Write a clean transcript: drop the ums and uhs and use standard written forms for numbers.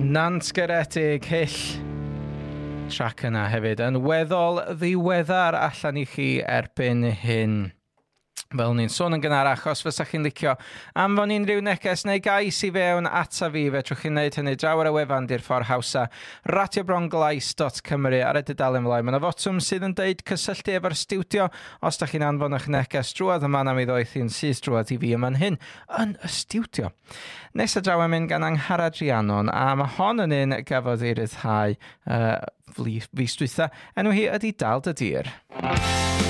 Nant Garedig hyll trac yna hefyd yn weddol ddiweddar allan I chi erbyn hyn. Fel ni'n sôn yn gynharach, os fysach chi'n licio anfon unrhyw neges neu gais I fewn ata fi, fedrwch chi'n neud hynny draw ar y wefan di'r ffordd hawsa, radiobronglaes.cymru ar y dudalen flaen. Mae yna fotwm sydd yn deud cysylltu efo'r stiwdio os da chi'n anfon eich neges drwad yma na mi ddoeth i'n syth drwad I fi yma'n hyn yn y stiwdio. Nes y draw am mynd gan Angharad Rhiannon, a mae hon yn un gafodd ei ryddhau fis dwytha. Enw hi ydy Dal dy Dir.